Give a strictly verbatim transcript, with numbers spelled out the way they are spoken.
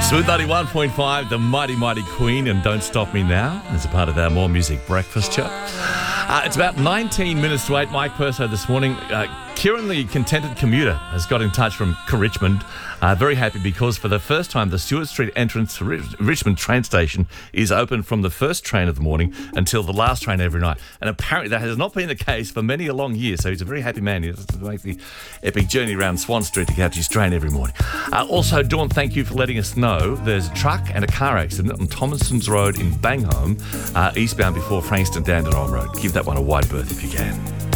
Smooth ninety-one point five, the mighty, mighty Queen, and Don't Stop Me Now as a part of our More Music Breakfast show. Uh, it's about nineteen minutes to eight. Mike Perso this morning. Uh, Kieran, the contented commuter, has got in touch from Richmond. Uh, very happy because for the first time, the Stewart Street entrance to Rich- Richmond train station is open from the first train of the morning until the last train every night. And apparently that has not been the case for many a long year. So he's a very happy man. He has to make the epic journey around Swan Street to catch his train every morning. Uh, also, Dawn, thank you for letting us know there's a truck and a car accident on Thomason's Road in Bangholm, uh, eastbound before Frankston Dandenong Road. Give that one a wide berth if you can.